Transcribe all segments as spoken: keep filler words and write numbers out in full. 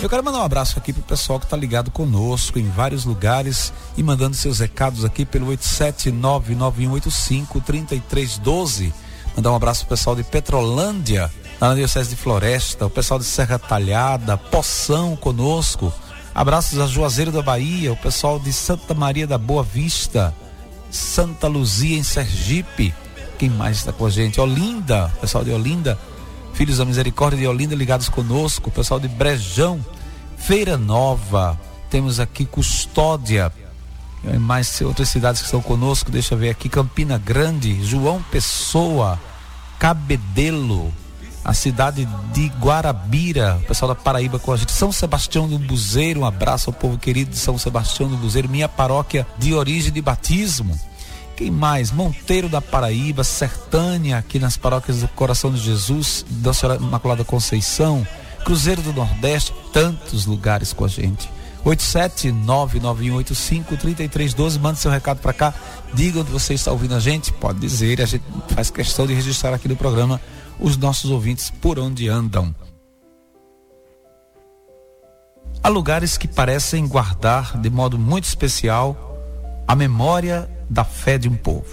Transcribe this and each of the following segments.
Eu quero mandar um abraço aqui pro pessoal que tá ligado conosco em vários lugares e mandando seus recados aqui pelo oito sete nove nove um oito cinco três três um dois. Mandar um abraço pro pessoal de Petrolândia, na Diocese de Floresta, o pessoal de Serra Talhada, Poção conosco. Abraços a Juazeiro da Bahia, o pessoal de Santa Maria da Boa Vista, Santa Luzia em Sergipe. Quem mais está com a gente? Olinda, pessoal de Olinda, Filhos da Misericórdia de Olinda ligados conosco, o pessoal de Brejão, Feira Nova, temos aqui Custódia, mais outras cidades que estão conosco, deixa eu ver aqui, Campina Grande, João Pessoa, Cabedelo, a cidade de Guarabira, o pessoal da Paraíba com a gente, São Sebastião do Buzeiro, um abraço ao povo querido de São Sebastião do Buzeiro, minha paróquia de origem de batismo. Quem mais? Monteiro da Paraíba, Sertânia, aqui nas paróquias do Coração de Jesus, da Senhora Imaculada Conceição, Cruzeiro do Nordeste, tantos lugares com a gente. oito sete nove nove um oito cinco três três um dois, manda seu recado para cá, diga onde você está ouvindo a gente, pode dizer, a gente faz questão de registrar aqui no programa os nossos ouvintes por onde andam. Há lugares que parecem guardar de modo muito especial a memória da fé de um povo.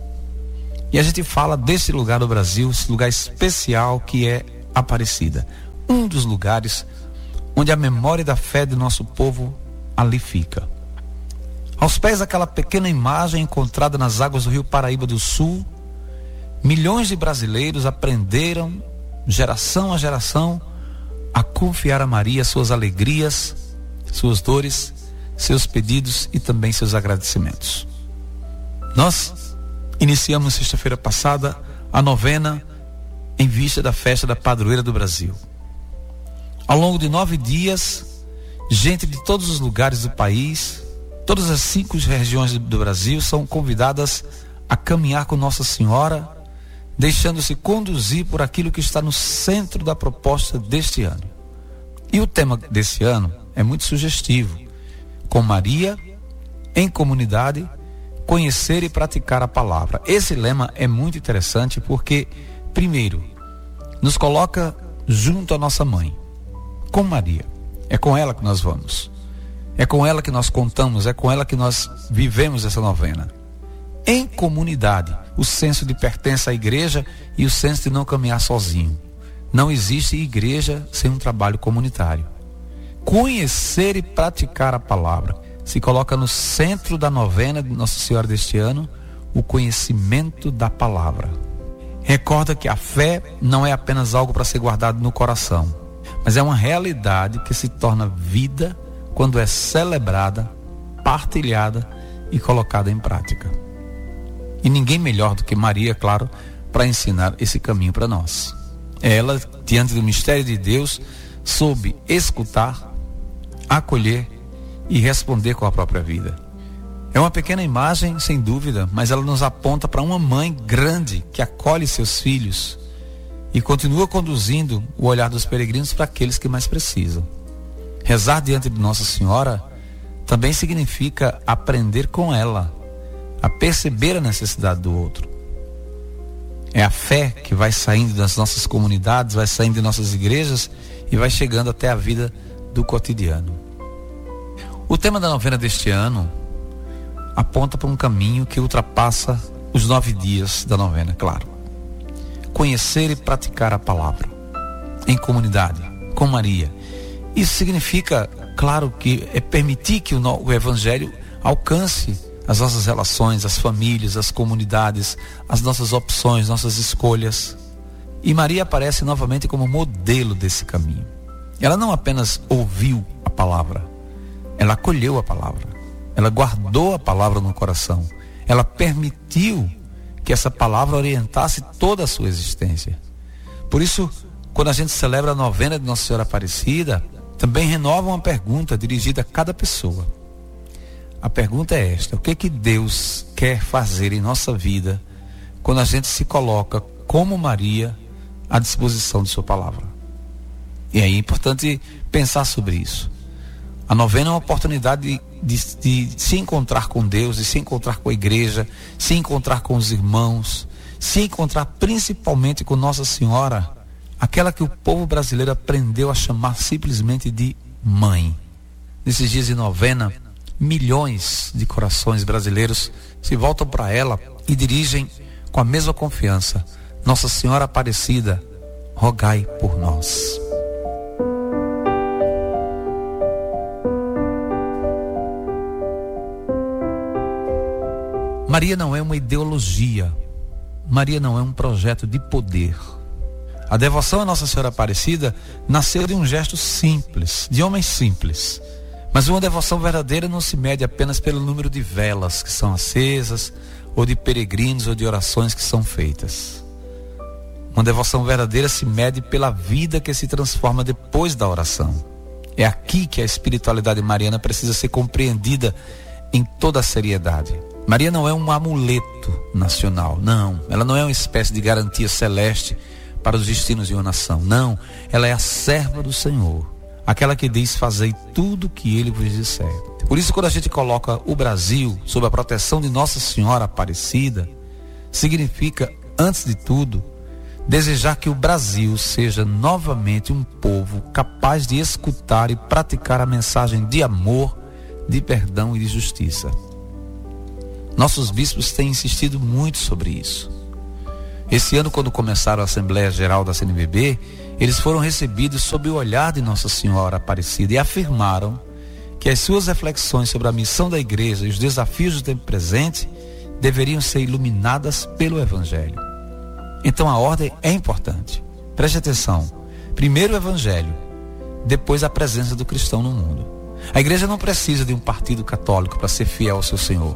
E a gente fala desse lugar do Brasil, esse lugar especial que é Aparecida. Um dos lugares onde a memória da fé do nosso povo ali fica. Aos pés daquela pequena imagem encontrada nas águas do rio Paraíba do Sul, milhões de brasileiros aprenderam, geração a geração, a confiar a Maria suas alegrias, suas dores, seus pedidos e também seus agradecimentos. Nós iniciamos sexta-feira passada a novena em vista da festa da Padroeira do Brasil. Ao longo de nove dias, gente de todos os lugares do país, todas as cinco regiões do Brasil são convidadas a caminhar com Nossa Senhora, deixando-se conduzir por aquilo que está no centro da proposta deste ano. E o tema desse ano é muito sugestivo: com Maria, em comunidade, conhecer e praticar a palavra. Esse lema é muito interessante porque, primeiro, nos coloca junto à nossa mãe, com Maria. É com ela que nós vamos, é com ela que nós contamos, é com ela que nós vivemos essa novena. Em comunidade, o senso de pertença à igreja e o senso de não caminhar sozinho. Não existe igreja sem um trabalho comunitário. Conhecer e praticar a palavra se coloca no centro da novena de Nossa Senhora deste ano, o conhecimento da palavra. Recorda que a fé não é apenas algo para ser guardado no coração, mas é uma realidade que se torna vida quando é celebrada, partilhada e colocada em prática. E ninguém melhor do que Maria, claro, para ensinar esse caminho para nós. Ela, diante do mistério de Deus, soube escutar, acolher e responder com a própria vida. É uma pequena imagem, sem dúvida, mas ela nos aponta para uma mãe grande que acolhe seus filhos e continua conduzindo o olhar dos peregrinos para aqueles que mais precisam. Rezar diante de Nossa Senhora também significa aprender com ela a perceber a necessidade do outro. É a fé que vai saindo das nossas comunidades, vai saindo de nossas igrejas e vai chegando até a vida do cotidiano. O tema da novena deste ano aponta para um caminho que ultrapassa os nove dias da novena, claro. Conhecer e praticar a palavra em comunidade, com Maria. Isso significa, claro, que é permitir que o, no, o Evangelho alcance as nossas relações, as famílias, as comunidades, as nossas opções, nossas escolhas. E Maria aparece novamente como modelo desse caminho. Ela não apenas ouviu a palavra, ela acolheu a palavra, ela guardou a palavra no coração, ela permitiu que essa palavra orientasse toda a sua existência. Por isso, quando a gente celebra a novena de Nossa Senhora Aparecida, também renova uma pergunta dirigida a cada pessoa. A pergunta é esta: o que que Deus quer fazer em nossa vida quando a gente se coloca como Maria à disposição de sua palavra? E aí é importante pensar sobre isso. A novena é uma oportunidade de, de, de se encontrar com Deus, de se encontrar com a igreja, se encontrar com os irmãos, se encontrar principalmente com Nossa Senhora, aquela que o povo brasileiro aprendeu a chamar simplesmente de mãe. Nesses dias de novena, milhões de corações brasileiros se voltam para ela e dirigem com a mesma confiança: Nossa Senhora Aparecida, rogai por nós. Maria não é uma ideologia. Maria não é um projeto de poder. A devoção a Nossa Senhora Aparecida nasceu de um gesto simples, de homens simples. Mas uma devoção verdadeira não se mede apenas pelo número de velas que são acesas, ou de peregrinos, ou de orações que são feitas. Uma devoção verdadeira se mede pela vida que se transforma depois da oração. É aqui que a espiritualidade mariana precisa ser compreendida em toda a seriedade. Maria não é um amuleto nacional, não. Ela não é uma espécie de garantia celeste para os destinos de uma nação, não. Ela é a serva do Senhor, aquela que diz: fazei tudo o que Ele vos disser. Por isso, quando a gente coloca o Brasil sob a proteção de Nossa Senhora Aparecida, significa, antes de tudo, desejar que o Brasil seja novamente um povo capaz de escutar e praticar a mensagem de amor, de perdão e de justiça. Nossos bispos têm insistido muito sobre isso. Esse ano, quando começaram a Assembleia Geral da C N B B, eles foram recebidos sob o olhar de Nossa Senhora Aparecida e afirmaram que as suas reflexões sobre a missão da igreja e os desafios do tempo presente deveriam ser iluminadas pelo Evangelho. Então a ordem é importante. Preste atenção. Primeiro o Evangelho, depois a presença do cristão no mundo. A igreja não precisa de um partido católico para ser fiel ao seu Senhor.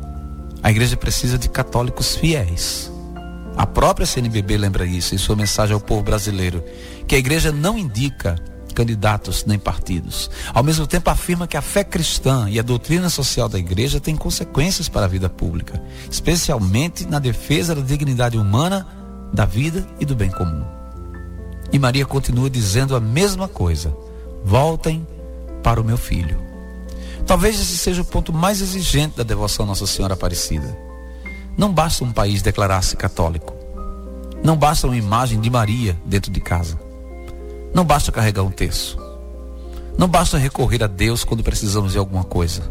A igreja precisa de católicos fiéis. A própria C N B B lembra isso em sua mensagem ao povo brasileiro, que a igreja não indica candidatos nem partidos. Ao mesmo tempo afirma que a fé cristã e a doutrina social da igreja têm consequências para a vida pública, especialmente na defesa da dignidade humana, da vida e do bem comum. E Maria continua dizendo a mesma coisa: voltem para o meu filho. Talvez esse seja o ponto mais exigente da devoção a Nossa Senhora Aparecida. Não basta um país declarar-se católico. Não basta uma imagem de Maria dentro de casa. Não basta carregar um terço. Não basta recorrer a Deus quando precisamos de alguma coisa.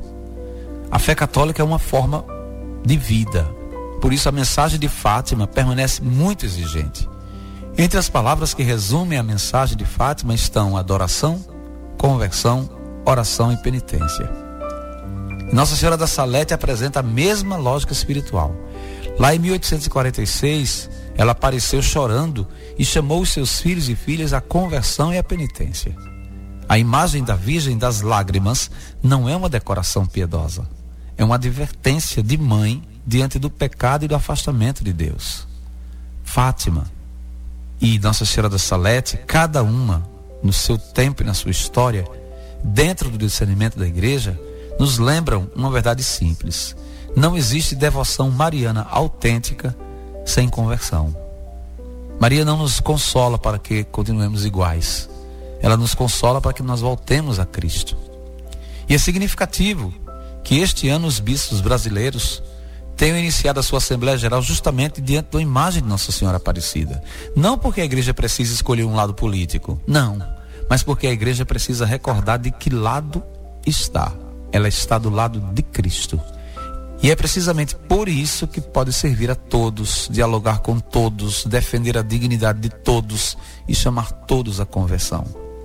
A fé católica é uma forma de vida. Por isso a mensagem de Fátima permanece muito exigente. Entre as palavras que resumem a mensagem de Fátima estão adoração, conversão, oração e penitência. Nossa Senhora da Salete apresenta a mesma lógica espiritual. Lá em mil oitocentos e quarenta e seis, ela apareceu chorando e chamou os seus filhos e filhas à conversão e à penitência. A imagem da Virgem das Lágrimas não é uma decoração piedosa. É uma advertência de mãe diante do pecado e do afastamento de Deus. Fátima e Nossa Senhora da Salete, cada uma no seu tempo e na sua história, dentro do discernimento da igreja, nos lembram uma verdade simples: não existe devoção mariana autêntica sem conversão. Maria não nos consola para que continuemos iguais. Ela nos consola para que nós voltemos a Cristo. E é significativo que este ano os bispos brasileiros tenham iniciado a sua Assembleia Geral justamente diante da imagem de Nossa Senhora Aparecida. Não porque a igreja precisa escolher um lado político, não, mas porque a igreja precisa recordar de que lado está. Ela está do lado de Cristo. E é precisamente por isso que pode servir a todos, dialogar com todos, defender a dignidade de todos e chamar todos à conversão.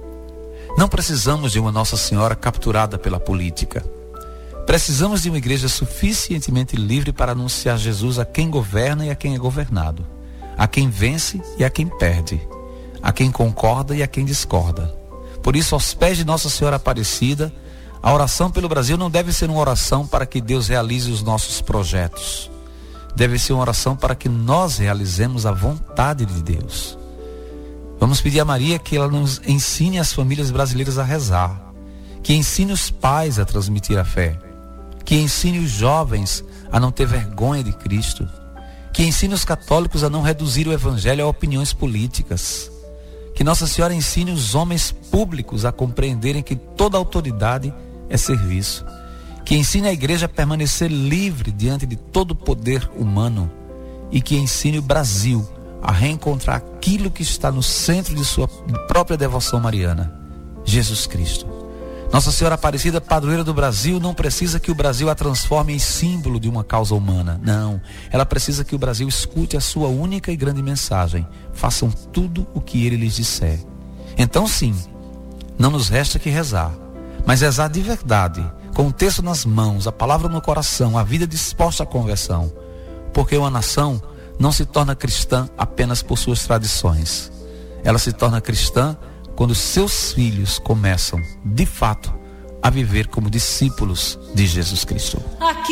Não precisamos de uma Nossa Senhora capturada pela política. Precisamos de uma igreja suficientemente livre para anunciar Jesus a quem governa e a quem é governado, a quem vence e a quem perde, a quem concorda e a quem discorda. Por isso, aos pés de Nossa Senhora Aparecida, a oração pelo Brasil não deve ser uma oração para que Deus realize os nossos projetos. Deve ser uma oração para que nós realizemos a vontade de Deus. Vamos pedir a Maria que ela nos ensine as famílias brasileiras a rezar, que ensine os pais a transmitir a fé, que ensine os jovens a não ter vergonha de Cristo, que ensine os católicos a não reduzir o Evangelho a opiniões políticas, que Nossa Senhora ensine os homens públicos a compreenderem que toda autoridade é serviço, que ensine a igreja a permanecer livre diante de todo o poder humano e que ensine o Brasil a reencontrar aquilo que está no centro de sua própria devoção mariana, Jesus Cristo. Nossa Senhora Aparecida, padroeira do Brasil, não precisa que o Brasil a transforme em símbolo de uma causa humana. Não, ela precisa que o Brasil escute a sua única e grande mensagem. Façam tudo o que ele lhes disser. Então sim, não nos resta que rezar, mas rezar de verdade, com o texto nas mãos, a palavra no coração, a vida disposta à conversão. Porque uma nação não se torna cristã apenas por suas tradições. Ela se torna cristã quando seus filhos começam, de fato, a viver como discípulos de Jesus Cristo. Aqui